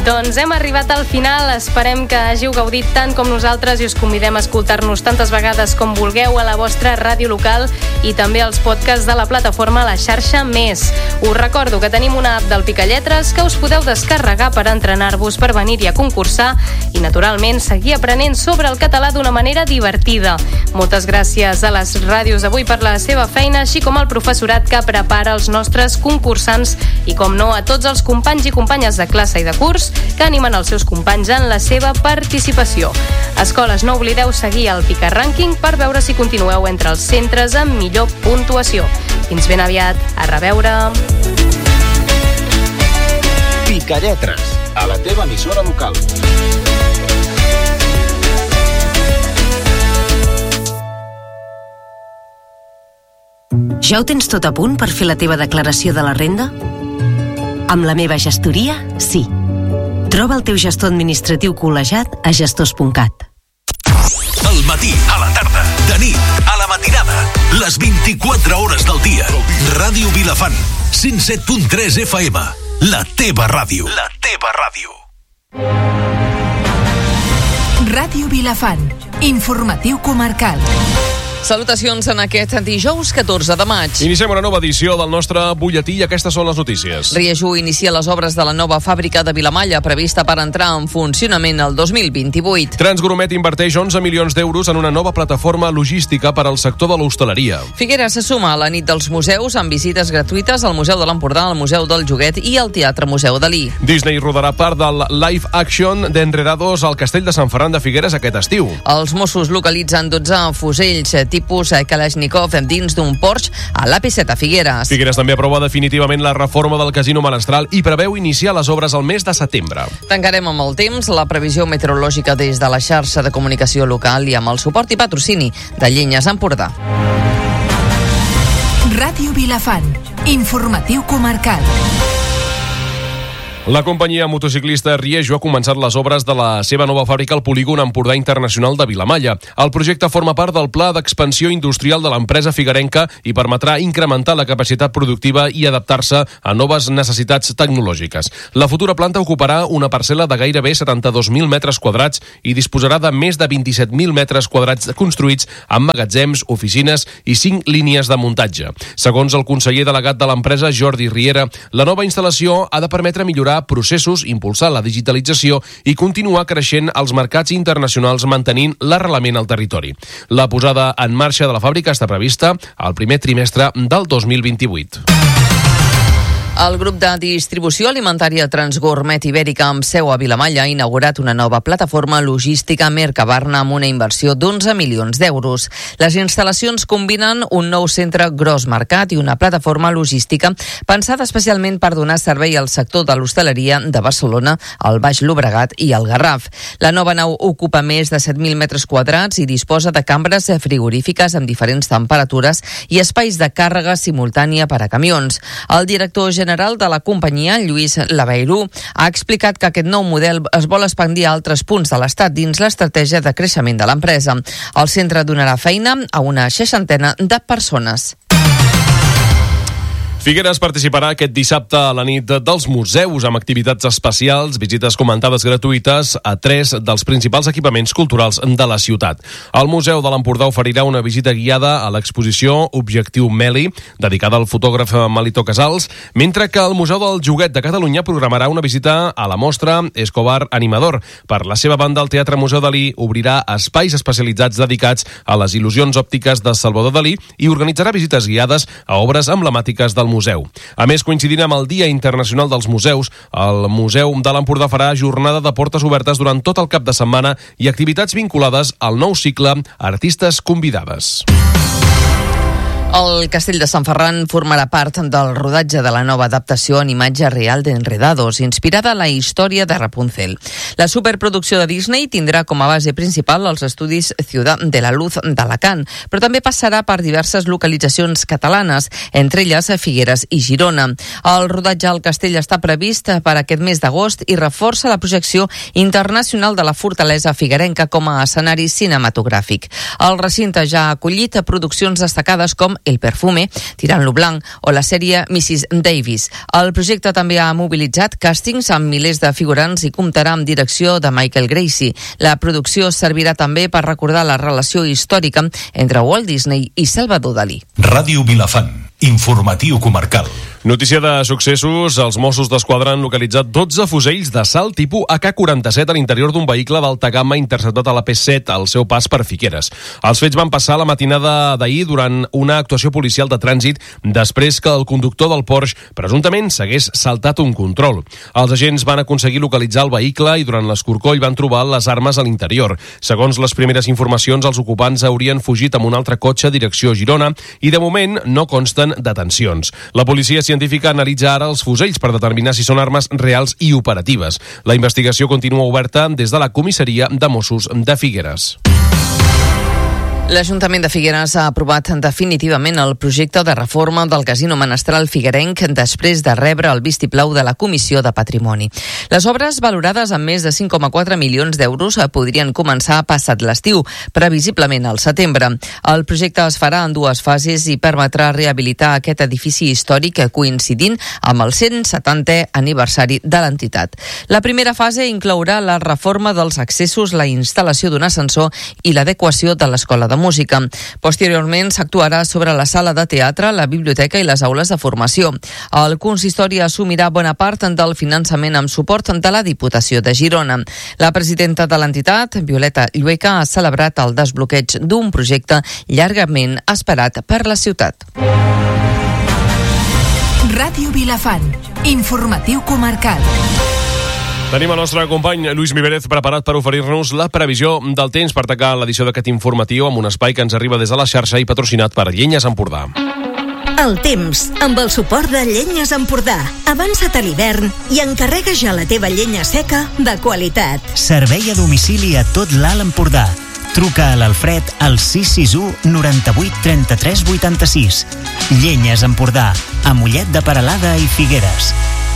Doncs hem arribat al final, esperem que hàgiu gaudit tant com nosaltres i us convidem a escoltar-nos tantes vegades com vulgueu a la vostra ràdio local i també als podcasts de la plataforma La Xarxa Més. Us recordo que tenim una app del Picalletres que us podeu descarregar per entrenar-vos per venir-hi a concursar i, naturalment, seguir aprenent sobre el català d'una manera divertida. Moltes gràcies a les ràdios avui per la seva feina, així com al professorat que prepara els nostres concursants i, com no, a tots els companys i companyes de classe i de curs que animen els seus companys en la seva participació. Escoles, no oblideu seguir el Pica Rànquing per veure si continueu entre els centres amb millor puntuació. Fins ben aviat. A reveure. Picalletres, a la teva emissora local. Ja ho tens tot a punt per fer la teva declaració de la renda? Amb la meva gestoria, sí. Troba el teu gestor administratiu col·legiat a gestors.cat. Al matí, a la tarda, de nit, a la matinada, les 24 hores del dia. Ràdio Vilafant, 107.3 FM. La teva ràdio. La teva ràdio. Ràdio Vilafant, informatiu comarcal. Salutacions en aquest dijous 14 de maig. Iniciem una nova edició del nostre butlletí i aquestes són les notícies. Rieju inicia les obres de la nova fàbrica de Vilamalla prevista per entrar en funcionament el 2028. Transgourmet inverteix 11 milions d'euros en una nova plataforma logística per al sector de l'hostaleria. Figueres se suma a la nit dels museus amb visites gratuïtes al Museu de l'Empordà, al Museu del Joguet i al Teatre Museu Dalí. Disney rodarà part del live action d'Enredados al Castell de Sant Ferran de Figueres aquest estiu. Els Mossos localitzen 12 fusells tipus Kalashnikov dins d'un Porsche a l'AP7 a Figueres. Figueres també aprova definitivament la reforma del Casino Menestral i preveu iniciar les obres al mes de setembre. Tancarem amb el temps la previsió meteorològica des de la xarxa de comunicació local i amb el suport i patrocini de Llenyes Empordà. Ràdio Vilafant, informatiu comarcal. La companyia motociclista Rieju ha començat les obres de la seva nova fàbrica al polígon Empordà Internacional de Vilamalla. El projecte forma part del pla d'expansió industrial de l'empresa figuerenca i permetrà incrementar la capacitat productiva i adaptar-se a noves necessitats tecnològiques. La futura planta ocuparà una parcel·la de gairebé 72.000 metres quadrats i disposarà de més de 27.000 metres quadrats construïts amb magatzems, oficines i 5 línies de muntatge. Segons el conseller delegat de l'empresa, Jordi Riera, la nova instal·lació ha de permetre millorar processos, impulsar la digitalització i continuar creixent als mercats internacionals mantenint l'arrelament al territori. La posada en marxa de la fàbrica està prevista al primer trimestre del 2028. El grup de distribució alimentària Transgourmet Ibèrica amb seu a Vilamalla ha inaugurat una nova plataforma logística Mercabarna amb una inversió d'11 milions d'euros. Les instal·lacions combinen un nou centre gros mercat i una plataforma logística pensada especialment per donar servei al sector de l'hostaleria de Barcelona, el Baix Llobregat i el Garraf. La nova nau ocupa més de 7.000 metres quadrats i disposa de cambres frigorífiques amb diferents temperatures i espais de càrrega simultània per a camions. El director general de la companyia, Lluís Laveirú, ha explicat que aquest nou model es vol expandir a altres punts de l'Estat dins l'estratègia de creixement de l'empresa. El centre donarà feina a una 60 de persones. Figueres participarà aquest dissabte a la nit dels museus amb activitats especials, visites comentades gratuïtes a 3 dels principals equipaments culturals de la ciutat. El Museu de l'Empordà oferirà una visita guiada a l'exposició Objectiu Meli, dedicada al fotògraf Melitó Casals, mentre que el Museu del Joguet de Catalunya programarà una visita a la mostra Escobar Animador. Per la seva banda, el Teatre Museu Dalí obrirà espais especialitzats dedicats a les il·lusions òptiques de Salvador Dalí i organitzarà visites guiades a obres emblemàtiques del museu. A més, coincidint amb el Dia Internacional dels Museus, el Museu de l'Empordà farà jornada de portes obertes durant tot el cap de setmana i activitats vinculades al nou cicle Artistes Convidades. El Castell de Sant Ferran formarà part del rodatge de la nova adaptació en imatge real d'Enredados, inspirada a la història de Rapunzel. La superproducció de Disney tindrà com a base principal els estudis Ciudad de la Luz d'Alacant, però també passarà per diverses localitzacions catalanes, entre elles Figueres i Girona. El rodatge al castell està previst per aquest mes d'agost i reforça la projecció internacional de la fortalesa figuerenca com a escenari cinematogràfic. El recinte ja ha acollit produccions destacades com El perfume, Tirant lo blanc o la sèrie Mrs. Davis. El projecte també ha mobilitzat càstings amb milers de figurants i comptarà amb direcció de Michael Gracie. La producció servirà també per recordar la relació històrica entre Walt Disney i Salvador Dalí. Ràdio Vilafant, informatiu comarcal. Notícia de successos, els Mossos d'Esquadra han localitzat 12 fusells d'assalt tipus AK-47 a l'interior d'un vehicle d'alta gamma interceptat a la P7 al seu pas per Figueres. Els fets van passar la matinada d'ahir durant una actuació policial de trànsit després que el conductor del Porsche presumptament s'hagués saltat un control. Els agents van aconseguir localitzar el vehicle i durant l'escorcoll van trobar les armes a l'interior. Segons les primeres informacions, els ocupants haurien fugit amb un altre cotxe direcció Girona i de moment no consten detencions. La policia científica analitza ara els fusells per determinar si són armes reals i operatives. La investigació continua oberta des de la comissaria de Mossos de Figueres. L'Ajuntament de Figueres ha aprovat definitivament el projecte de reforma del Casino Menestral Figuerenc després de rebre el vistiplau de la Comissió de Patrimoni. Les obres, valorades amb més de 5,4 milions d'euros, podrien començar passat l'estiu, previsiblement al setembre. El projecte es farà en 2 fases i permetrà rehabilitar aquest edifici històric coincidint amb el 170è aniversari de l'entitat. La primera fase inclourà la reforma dels accessos, la instal·lació d'un ascensor i l'adequació de l'escola de música. Posteriorment s'actuarà sobre la sala de teatre, la biblioteca i les aules de formació. El consistori assumirà bona part del finançament amb suport de la Diputació de Girona. La presidenta de l'entitat, Violeta Llueca, ha celebrat el desbloqueig d'un projecte llargament esperat per la ciutat. Ràdio Vilafant, informatiu comarcal. Tenim el nostre company Lluís Mibérez preparat per oferir-nos la previsió del temps per tancar l'edició d'aquest informatiu amb un espai que ens arriba des de la xarxa i patrocinat per Llenyes Empordà. El temps, amb el suport de Llenyes Empordà. Avança't a l'hivern i encarrega ja la teva llenya seca de qualitat. Servei a domicili a tot l'Alt Empordà. Truca a l'Alfred al 661 98 33 86. Llenyes Empordà, a Mollet de Peralada i Figueres.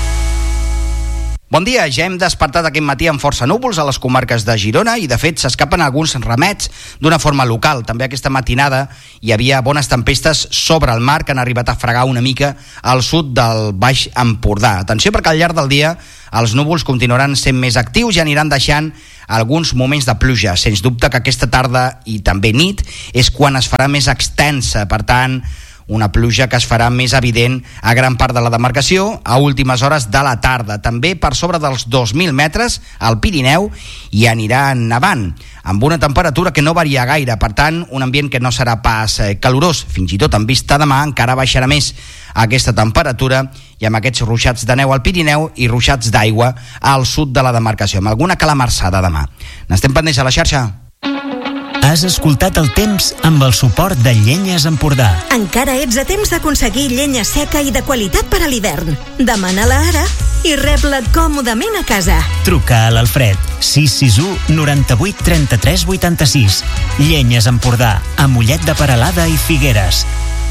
Bon dia, ja hem despertat aquest matí amb força núvols a les comarques de Girona i de fet s'escapen alguns ramets d'una forma local. També aquesta matinada hi havia bones tempestes sobre el mar que han arribat a fregar una mica al sud del Baix Empordà. Atenció perquè al llarg del dia els núvols continuaran sent més actius i aniran deixant alguns moments de pluja. Sens dubte que aquesta tarda i també nit és quan es farà més extensa, per tant una pluja que es farà més evident a gran part de la demarcació a últimes hores de la tarda. També per sobre dels 2.000 metres al Pirineu i anirà nevant, amb una temperatura que no varia gaire. Per tant, un ambient que no serà pas calorós. Fins i tot en vista demà encara baixarà més aquesta temperatura i amb aquests ruixats de neu al Pirineu i ruixats d'aigua al sud de la demarcació, amb alguna calamarsada demà. N'estem pendents a la xarxa. Has escoltat el temps amb el suport de Llenyes Empordà. Encara ets a temps d'aconseguir llenya seca i de qualitat per a l'hivern. Demana-la ara i rep-la còmodament a casa. Truca a l'Alfred 661 98 33 86. Llenyes Empordà, a Mollet de Peralada i Figueres.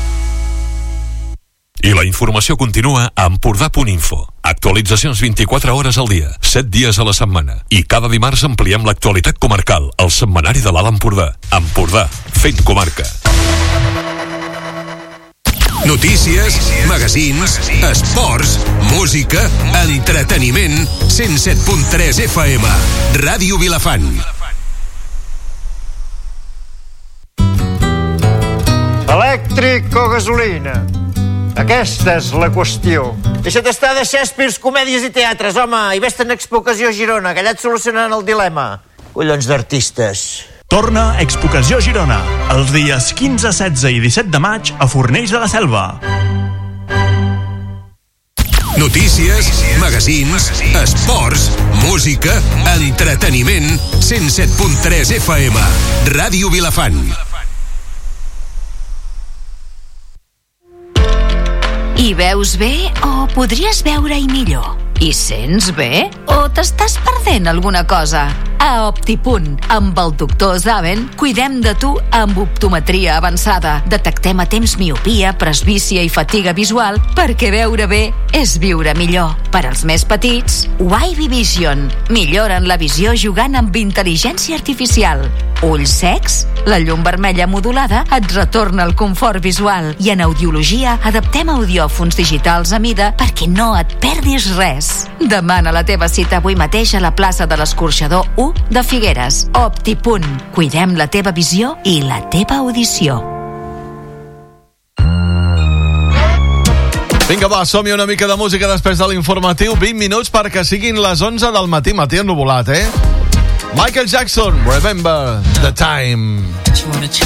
I la informació continua a Empordà.info. Actualitzacions 24 hores al dia, 7 dies a la setmana. I cada dimarts ampliem l'actualitat comarcal, al setmanari de l'Alt Empordà. Empordà, fent comarca. Notícies, magazins, esports, música, entreteniment, 107.3 FM. Ràdio Vilafant. Elèctric o gasolina? Aquesta és la qüestió. Deixa't estar de Shakespeare, comèdies i teatres, home, i vés-te en Expo Ocasió Girona, que allà et solucionaran el dilema. Collons d'artistes. Torna Expo Ocasió Girona, els dies 15, 16 i 17 de maig a Fornells de la Selva. Notícies, magazins, esports, música, entreteniment, 107.3 FM. Ràdio Vilafant. I veus bé o podries veure-hi millor? I sents bé o t'estàs perdent alguna cosa? a Optipunt. Amb el doctor Zaven cuidem de tu amb optometria avançada. Detectem a temps miopia, presbícia i fatiga visual perquè veure bé és viure millor. Per als més petits, Wavy Vision. Milloren la visió jugant amb intel·ligència artificial. Ulls secs? La llum vermella modulada et retorna el confort visual. I en audiologia adaptem audiòfons digitals a mida perquè no et perdis res. Demana la teva cita avui mateix a la plaça de l'Escorxador 1 de Figueres. Optipunt. Cuidem la teva visió i la teva audició. Vinga, va, som-hi una mica de música després de l'informatiu. 20 minuts perquè siguin les 11 del matí. Matí ennuvolat, eh? Michael Jackson, Remember the Time.